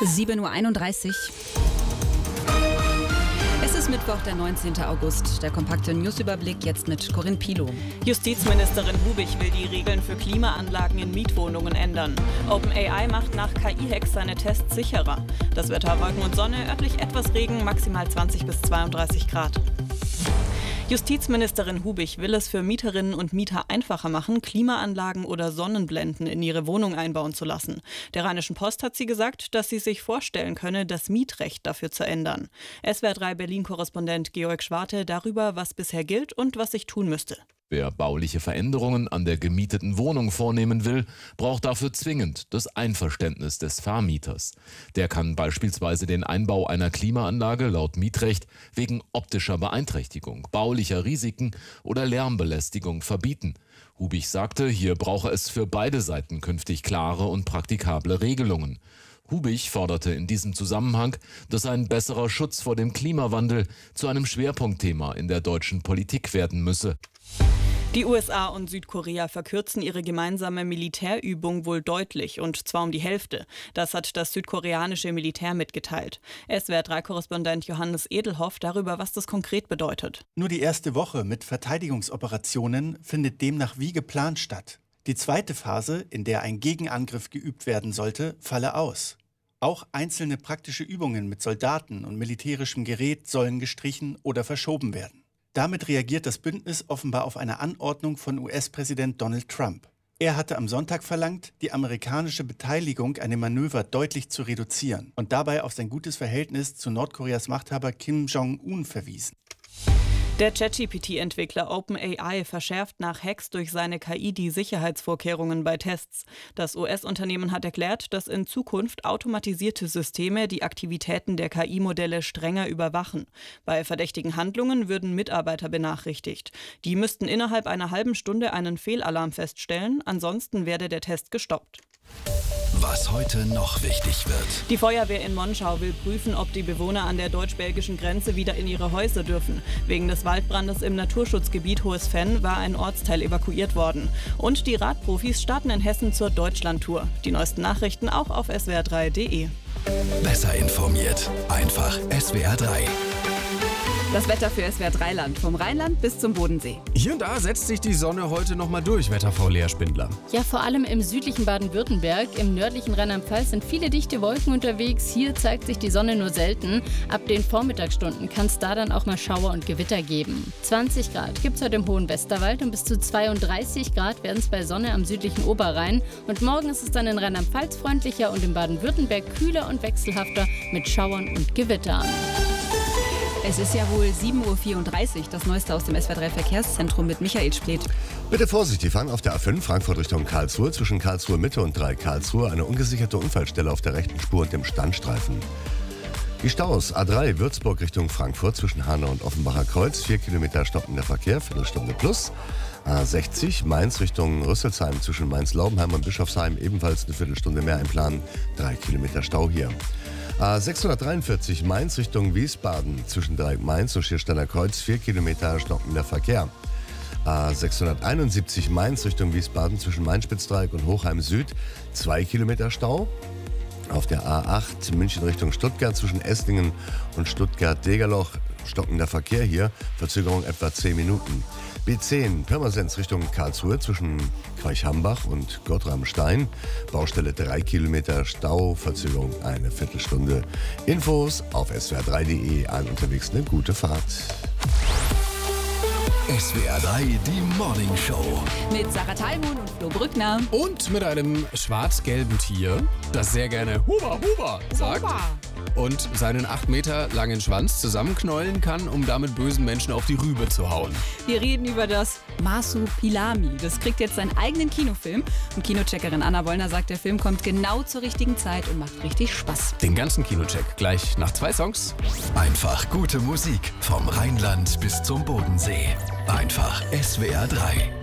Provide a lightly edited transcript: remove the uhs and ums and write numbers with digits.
7:31 Uhr. Es ist Mittwoch, der 19. August. Der kompakte Newsüberblick jetzt mit Corinne Pilow. Justizministerin Hubig will die Regeln für Klimaanlagen in Mietwohnungen ändern. OpenAI macht nach KI-Hacks seine Tests sicherer. Das Wetter: Wolken und Sonne, örtlich etwas Regen, maximal 20 bis 32 Grad. Justizministerin Hubig will es für Mieterinnen und Mieter einfacher machen, Klimaanlagen oder Sonnenblenden in ihre Wohnung einbauen zu lassen. Der Rheinischen Post hat sie gesagt, dass sie sich vorstellen könne, das Mietrecht dafür zu ändern. SWR 3 Berlin-Korrespondent Georg Schwarte darüber, was bisher gilt und was sich tun müsste. Wer bauliche Veränderungen an der gemieteten Wohnung vornehmen will, braucht dafür zwingend das Einverständnis des Vermieters. Der kann beispielsweise den Einbau einer Klimaanlage laut Mietrecht wegen optischer Beeinträchtigung, baulicher Risiken oder Lärmbelästigung verbieten. Hubig sagte, hier brauche es für beide Seiten künftig klare und praktikable Regelungen. Hubig forderte in diesem Zusammenhang, dass ein besserer Schutz vor dem Klimawandel zu einem Schwerpunktthema in der deutschen Politik werden müsse. Die USA und Südkorea verkürzen ihre gemeinsame Militärübung wohl deutlich, und zwar um die Hälfte. Das hat das südkoreanische Militär mitgeteilt. SWR3-Korrespondent Johannes Edelhoff darüber, was das konkret bedeutet. Nur die erste Woche mit Verteidigungsoperationen findet demnach wie geplant statt. Die zweite Phase, in der ein Gegenangriff geübt werden sollte, falle aus. Auch einzelne praktische Übungen mit Soldaten und militärischem Gerät sollen gestrichen oder verschoben werden. Damit reagiert das Bündnis offenbar auf eine Anordnung von US-Präsident Donald Trump. Er hatte am Sonntag verlangt, die amerikanische Beteiligung an dem Manöver deutlich zu reduzieren und dabei auf sein gutes Verhältnis zu Nordkoreas Machthaber Kim Jong-un verwiesen. Der ChatGPT-Entwickler OpenAI verschärft nach Hacks durch seine KI die Sicherheitsvorkehrungen bei Tests. Das US-Unternehmen hat erklärt, dass in Zukunft automatisierte Systeme die Aktivitäten der KI-Modelle strenger überwachen. Bei verdächtigen Handlungen würden Mitarbeiter benachrichtigt. Die müssten innerhalb einer halben Stunde einen Fehlalarm feststellen, ansonsten werde der Test gestoppt. Was heute noch wichtig wird. Die Feuerwehr in Monschau will prüfen, ob die Bewohner an der deutsch-belgischen Grenze wieder in ihre Häuser dürfen. Wegen des Waldbrandes im Naturschutzgebiet Hohes Venn war ein Ortsteil evakuiert worden. Und die Radprofis starten in Hessen zur Deutschlandtour. Die neuesten Nachrichten auch auf swr3.de. Besser informiert. Einfach SWR 3. Das Wetter für SWR 3 Land, vom Rheinland bis zum Bodensee. Hier und da setzt sich die Sonne heute nochmal durch, Wetterfrau Lea Spindler. Ja, vor allem im südlichen Baden-Württemberg. Im nördlichen Rheinland-Pfalz sind viele dichte Wolken unterwegs. Hier zeigt sich die Sonne nur selten. Ab den Vormittagsstunden kann es da dann auch mal Schauer und Gewitter geben. 20 Grad gibt es heute im hohen Westerwald und bis zu 32 Grad werden es bei Sonne am südlichen Oberrhein. Und morgen ist es dann in Rheinland-Pfalz freundlicher und in Baden-Württemberg kühler und wechselhafter mit Schauern und Gewittern. Es ist ja wohl 7:34 Uhr, das Neueste aus dem SWR 3 Verkehrszentrum mit Michael Spleth. Bitte vorsichtig fahren auf der A5 Frankfurt Richtung Karlsruhe, zwischen Karlsruhe Mitte und 3 Karlsruhe eine ungesicherte Unfallstelle auf der rechten Spur und dem Standstreifen. Die Staus A3 Würzburg Richtung Frankfurt zwischen Hanau und Offenbacher Kreuz, 4 Kilometer stockender Verkehr, Viertelstunde plus. A60 Mainz Richtung Rüsselsheim zwischen Mainz-Laubenheim und Bischofsheim ebenfalls eine Viertelstunde mehr einplanen, 3 Kilometer Stau hier. A643 Mainz Richtung Wiesbaden zwischen Dreieck Mainz und Schiersteiner Kreuz, 4 Kilometer stockender Verkehr. A671 Mainz Richtung Wiesbaden zwischen Main-Spitzdreieck und Hochheim Süd, 2 Kilometer Stau. Auf der A8 München Richtung Stuttgart zwischen Esslingen und Stuttgart-Degerloch stockender Verkehr hier, Verzögerung etwa 10 Minuten. B10 Pirmasens Richtung Karlsruhe zwischen Queich-Hambach und Gottramstein. Baustelle 3 Kilometer Stau, Verzögerung eine Viertelstunde. Infos auf swr3.de. Allen unterwegs eine gute Fahrt. SWR 3, die Morning Show. Mit Sarah Thalmund und Flo Brückner. Und mit einem schwarz-gelben Tier, das sehr gerne Huba Huba sagt. Und seinen 8 Meter langen Schwanz zusammenknäulen kann, um damit bösen Menschen auf die Rübe zu hauen. Wir reden über das Marsupilami. Das kriegt jetzt seinen eigenen Kinofilm. Und Kinocheckerin Anna Wollner sagt, der Film kommt genau zur richtigen Zeit und macht richtig Spaß. Den ganzen Kinocheck gleich nach 2 Songs. Einfach gute Musik vom Rheinland bis zum Bodensee. Einfach SWR 3.